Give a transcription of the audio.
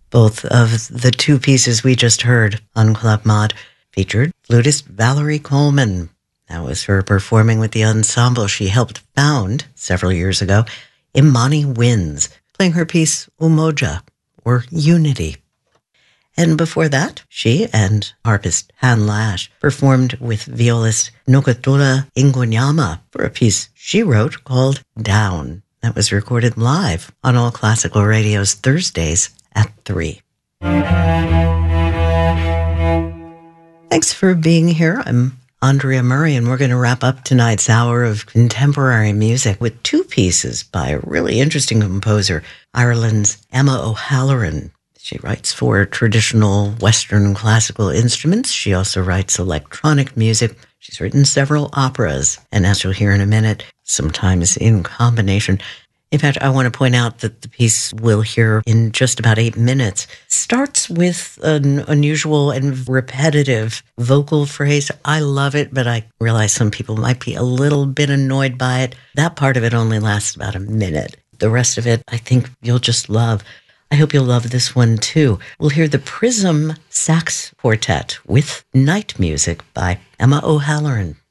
Both of the two pieces we just heard on Club Mod featured flutist Valerie Coleman. That was her performing with the ensemble she helped found several years ago, Imani Winds, playing her piece Umoja, or Unity. And before that, she and harpist Han Lash performed with violist Nokatula Ingonyama for a piece she wrote called Down. That was recorded live on All Classical Radio's Thursdays at 3. Thanks for being here. I'm Andrea Murray, and we're going to wrap up tonight's hour of contemporary music with two pieces by a really interesting composer, Ireland's Emma O'Halloran. She writes for traditional Western classical instruments. She also writes electronic music. She's written several operas, and as you'll hear in a minute, sometimes in combination. In fact, I want to point out that the piece we'll hear in just about 8 minutes starts with an unusual and repetitive vocal phrase. I love it, but I realize some people might be a little bit annoyed by it. That part of it only lasts about a minute. The rest of it, I think you'll just love. I hope you'll love this one, too. We'll hear the Prism Sax Quartet with Night Music by Emma O'Halloran.